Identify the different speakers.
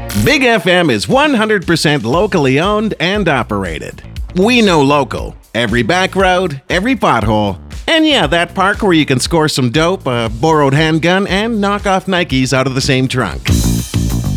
Speaker 1: Big FM is 100% locally owned and operated. We know local. Every back road, every pothole, and yeah, that park where you can score some dope, a borrowed handgun, and knock off Nikes out of the same trunk.